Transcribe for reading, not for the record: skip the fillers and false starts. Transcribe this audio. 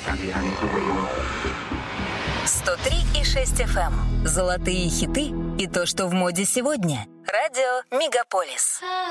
103,6 FM. Золотые хиты и то, что в моде сегодня. Радио Мегаполис.